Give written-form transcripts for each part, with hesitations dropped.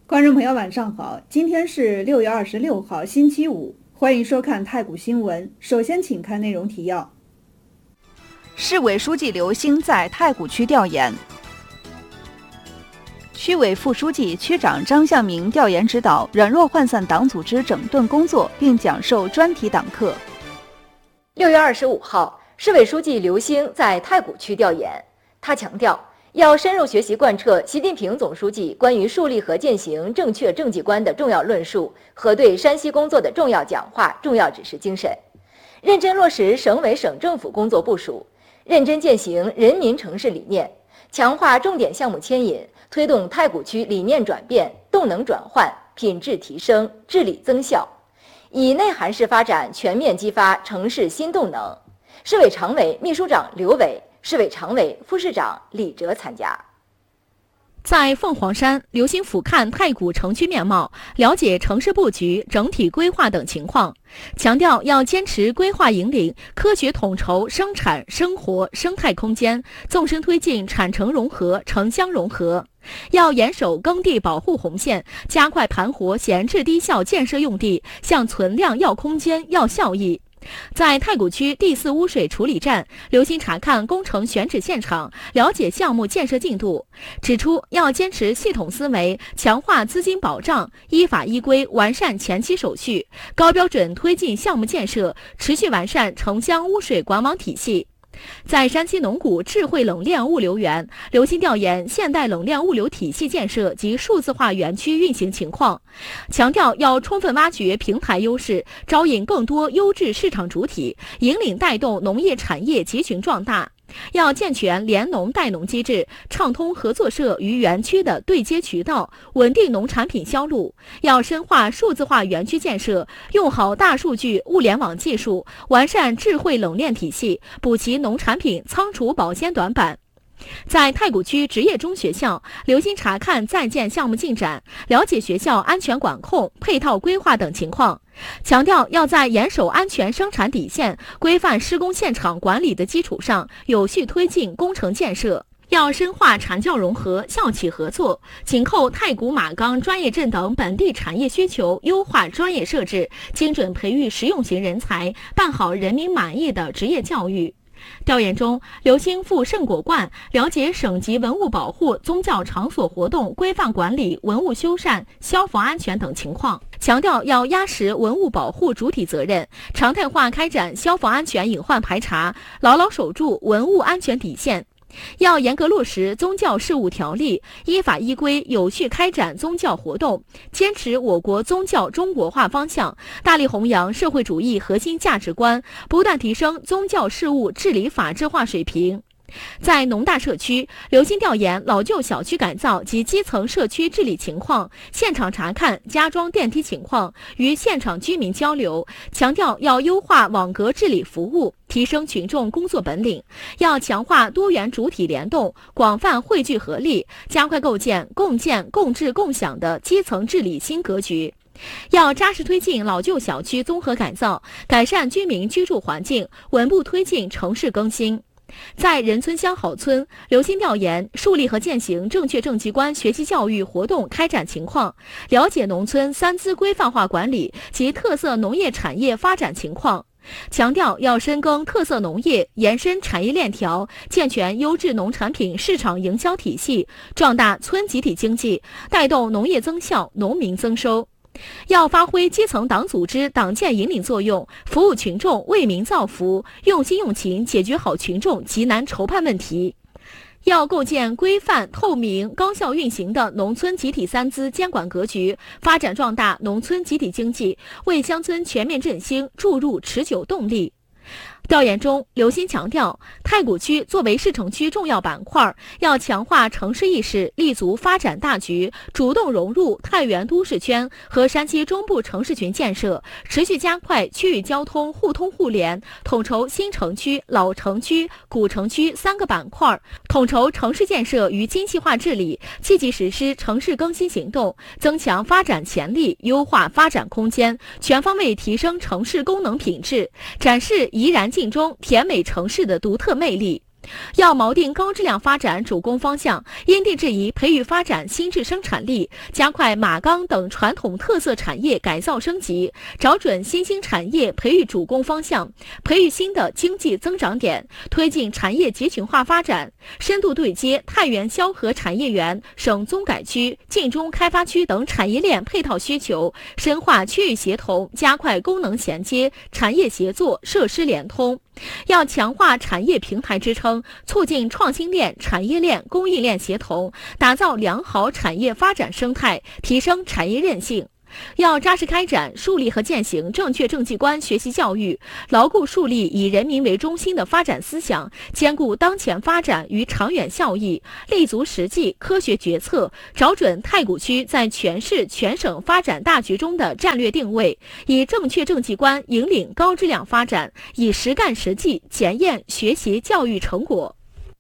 观众朋友晚上好，今天是6月26号星期五，欢迎收看太谷新闻。首先请看内容提要。 市委书记刘星在太谷区调研，区委副书记、区长张向明调研指导软弱涣散党组织整顿工作，并讲授专题党课。 6月25号，市委书记刘星在太谷区调研，他强调要深入学习贯彻习近平总书记关于树立和践行正确政绩观的重要论述和对山西工作的重要讲话、重要指示精神，认真落实省委省政府工作部署，认真践行人民城市理念，强化重点项目牵引，推动太谷区理念转变、动能转换、品质提升、治理增效，以内涵式发展全面激发城市新动能。市委常委、秘书长刘伟，市委常委、副市长李哲参加。 在凤凰山，刘星俯瞰太谷城区面貌，了解城市布局、整体规划等情况，强调要坚持规划引领、科学统筹生产、生活、生态空间，纵深推进产城融合、城乡融合。要严守耕地保护红线，加快盘活闲置低效建设用地，向存量要空间、要效益。在太谷区第4污水处理站，刘星查看工程选址现场，了解项目建设进度，指出要坚持系统思维，强化资金保障，依法依规完善前期手续，高标准推进项目建设，持续完善城乡污水管网体系。在山西农谷智慧冷链物流园，刘星调研现代冷链物流体系建设及数字化园区运行情况，强调要充分挖掘平台优势，招引更多优质市场主体，引领带动农业产业集群壮大。要健全联农带农机制，畅通合作社与园区的对接渠道，稳定农产品销路。要深化数字化园区建设，用好大数据、物联网技术，完善智慧冷链体系，补齐农产品仓储保鲜短板。在太谷区职业中学校，刘星查看在建项目进展，了解学校安全管控、配套规划等情况，强调要在严守安全生产底线、规范施工现场管理的基础上，有序推进工程建设。要深化产教融合、校企合作，紧扣太谷、马钢、专业镇等本地产业需求，优化专业设置，精准培育实用型人才，办好人民满意的职业教育。调研中，刘星赴圣果观，了解省级文物保护、宗教场所活动规范管理、文物修缮、消防安全等情况，强调要压实文物保护主体责任，常态化开展消防安全隐患排查，牢牢守住文物安全底线。要严格落实宗教事务条例，依法依规有序开展宗教活动，坚持我国宗教中国化方向，大力弘扬社会主义核心价值观，不断提升宗教事务治理法治化水平。在农大社区，刘星调研老旧小区改造及基层社区治理情况，现场查看加装电梯情况，与现场居民交流，强调要优化网格治理服务，提升群众工作本领，要强化多元主体联动，广泛汇聚合力，加快构建共建共治共享的基层治理新格局。要扎实推进老旧小区综合改造，改善居民居住环境，稳步推进城市更新。在仁村乡好村，刘星调研树立和践行正确政绩观学习教育活动开展情况，了解农村3资规范化管理及特色农业产业发展情况，强调要深耕特色农业，延伸产业链条，健全优质农产品市场营销体系，壮大村集体经济，带动农业增效、农民增收。要发挥基层党组织党建引领作用，服务群众，为民造福，用心用情解决好群众急难愁盼问题。要构建规范、透明、高效运行的农村集体3资监管格局，发展壮大农村集体经济，为乡村全面振兴注入持久动力。调研中，刘星强调，太谷区作为市城区重要板块，要强化城市意识，立足发展大局，主动融入太原都市圈和山西中部城市群建设，持续加快区域交通互通互联，统筹新城区、老城区、古城区3个板块，统筹城市建设与精细化治理，积极实施城市更新行动，增强发展潜力，优化发展空间，全方位提升城市功能品质，展示怡然境中甜美城市的独特魅力。 要锚定高质量发展主攻方向，因地制宜培育发展新质生产力，加快马钢等传统特色产业改造升级，找准新兴产业培育主攻方向，培育新的经济增长点，推进产业集群化发展，深度对接太原萧河产业园、省综改区、晋中开发区等产业链配套需求，深化区域协同，加快功能衔接、产业协作、设施联通。要强化产业平台支撑，促进创新链、产业链、供应链协同，打造良好产业发展生态，提升产业韧性。要扎实开展树立和践行正确政绩观学习教育，牢固树立以人民为中心的发展思想，兼顾当前发展与长远效益，立足实际科学决策，找准太谷区在全市全省发展大局中的战略定位，以正确政绩观引领高质量发展，以实干实际检验学习教育成果。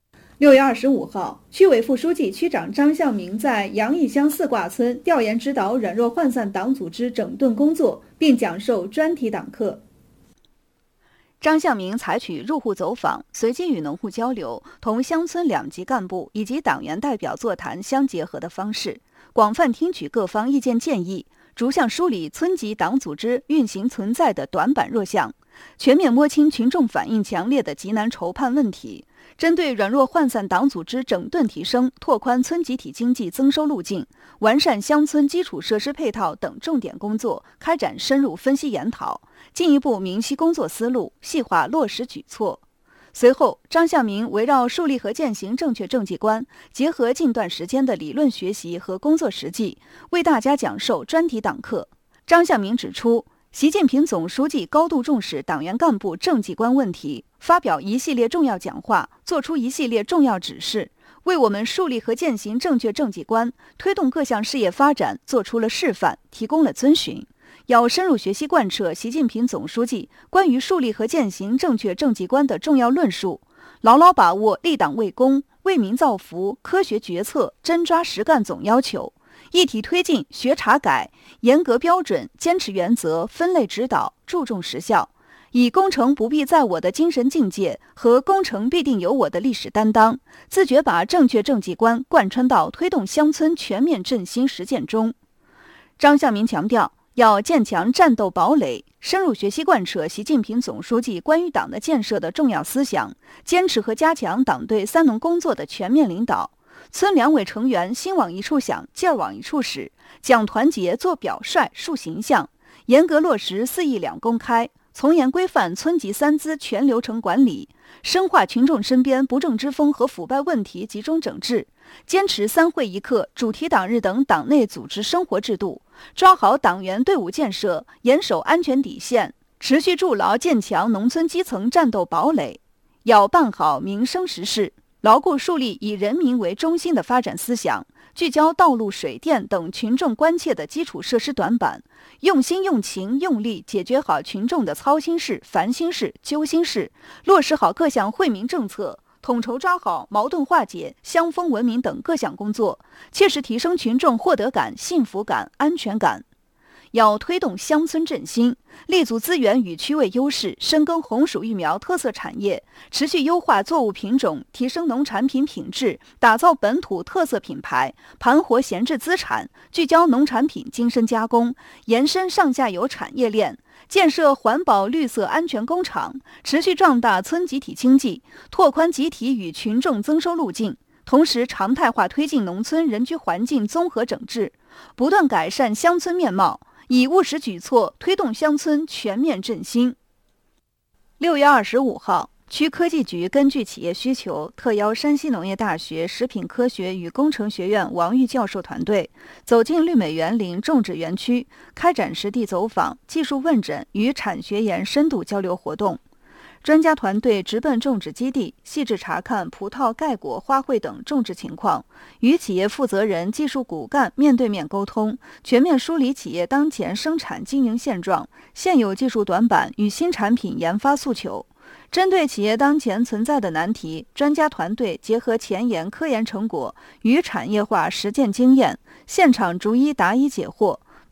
6月25号，区委副书记、区长张向明在杨义乡四挂村调研指导软弱涣散党组织整顿工作，并讲授专题党课。 张向明采取入户走访、随机与农户交流、同乡村两级干部以及党员代表座谈相结合的方式，广泛听取各方意见建议，逐项梳理村级党组织运行存在的短板弱项，全面摸清群众反映强烈的急难筹盼问题。针对软弱涣散党组织整顿提升、拓宽村集体经济增收路径、完善乡村基础设施配套等重点工作开展深入分析研讨，进一步明晰工作思路，细化落实举措。随后，张向明围绕树立和践行正确政绩观，结合近段时间的理论学习和工作实际，为大家讲授专题党课。张向明指出，习近平总书记高度重视党员干部政绩观问题，发表一系列重要讲话，作出一系列重要指示，为我们树立和践行正确政绩观、推动各项事业发展做出了示范，提供了遵循。要深入学习贯彻习近平总书记关于树立和践行正确政绩观的重要论述，牢牢把握立党为公、为民造福、科学决策、真抓实干总要求，一体推进学查改，严格标准，坚持原则，分类指导，注重实效，以工程不必在我的精神境界和工程必定有我的历史担当，自觉把正确政绩观贯穿到推动乡村全面振兴实践中。张向明强调，要建强战斗堡垒，深入学习贯彻习近平总书记关于党的建设的重要思想，坚持和加强党对三农工作的全面领导。村两委成员心往一处想，劲儿往一处使，讲团结，做表率，树形象，严格落实4义2公开，从严规范村级三资全流程管理，深化群众身边不正之风和腐败问题集中整治，坚持3会1课、主题党日等党内组织生活制度，抓好党员队伍建设，严守安全底线，持续筑牢建强农村基层战斗堡垒。要办好民生实事，牢固树立以人民为中心的发展思想，聚焦道路、水电等群众关切的基础设施短板，用心用情用力解决好群众的操心事、烦心事、揪心事，落实好各项惠民政策，统筹抓好矛盾化解、乡风文明等各项工作，切实提升群众获得感、幸福感、安全感。要推动乡村振兴，立足资源与区位优势，深耕红薯育苗特色产业，持续优化作物品种，提升农产品品质，打造本土特色品牌，盘活闲置资产，聚焦农产品精深加工，延伸上下游产业链，建设环保绿色安全工厂，持续壮大村集体经济，拓宽集体与群众增收路径，同时常态化推进农村人居环境综合整治，不断改善乡村面貌，以务实举措推动乡村全面振兴。6月25号，区科技局根据企业需求，特邀山西农业大学食品科学与工程学院王玉教授团队走进绿美园林种植园区，开展实地走访、技术问诊与产学研深度交流活动。专家团队直奔种植基地，细致查看葡萄、盖果、花卉等种植情况，与企业负责人、技术骨干面对面沟通，全面梳理企业当前生产经营现状、现有技术短板与新产品研发诉求。针对企业当前存在的难题，专家团队结合前沿科研成果与产业化实践经验，现场逐一答疑解惑。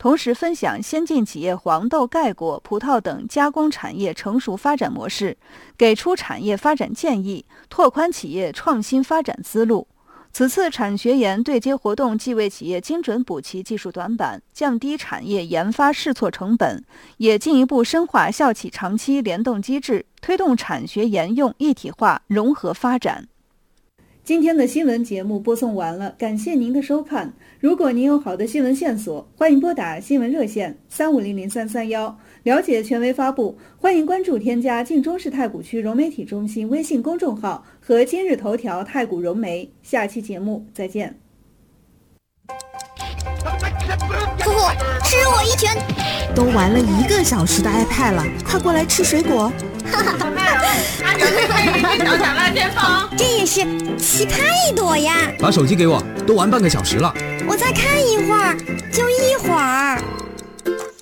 同时分享先进企业黄豆、盖果、葡萄等加工产业成熟发展模式，给出产业发展建议，拓宽企业创新发展思路。此次产学研对接活动既为企业精准补齐技术短板，降低产业研发试错成本，也进一步深化校企长期联动机制，推动产学研用一体化融合发展。 今天的新闻节目播送完了，感谢您的收看。如果您有好的新闻线索，欢迎拨打新闻热线35003331了解权威发布。欢迎关注添加晋中市太谷区融媒体中心微信公众号和今日头条太谷融媒。下期节目再见。 夫妇，吃我一拳！ 都玩了1个小时的 iPad 了，快过来吃水果。 按照最快语音找小辣先锋， 这也是奇葩一朵呀！ 把手机给我，都玩半个小时了。 我再看一会儿，就一会儿。